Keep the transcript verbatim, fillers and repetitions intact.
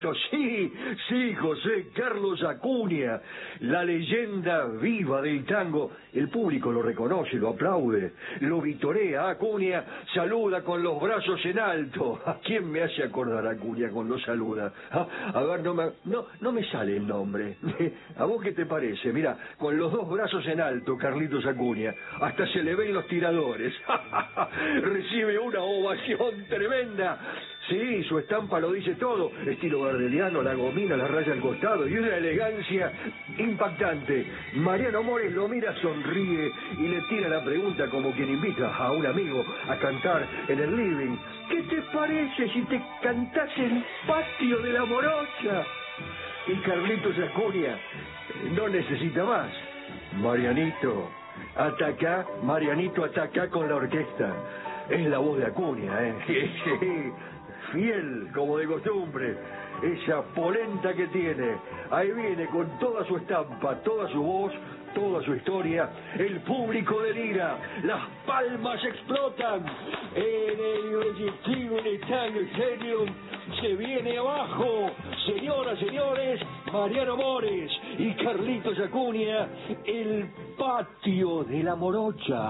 Sí, sí, José Carlos Acuña, la leyenda viva del tango. El público lo reconoce, lo aplaude, lo vitorea. Acuña saluda con los brazos en alto. ¿A quién me hace acordar Acuña cuando saluda? Ah, a ver, no me, no, no me sale el nombre. ¿A vos qué te parece? Mira, con los dos brazos en alto, Carlitos Acuña. Hasta se le ven los tiradores. Recibe una ovación tremenda. Sí, su estampa lo dice todo. Estilo gardeliano, la gomina, la raya al costado y una elegancia impactante. Mariano Mores lo mira, sonríe y le tira la pregunta como quien invita a un amigo a cantar en el living. ¿Qué te parece si te cantás el patio de la morocha? Y Carlitos Acuña no necesita más. Marianito, ataca, Marianito ataca con la orquesta. Es la voz de Acuña, ¿eh? Fiel, como de costumbre, esa polenta que tiene. Ahí viene con toda su estampa, toda su voz, toda su historia. El público delira, las palmas explotan. En el irresistible Tango Stadium se viene abajo. Señoras, señores, Mariano Mores y Carlitos Acuña, el patio de la morocha.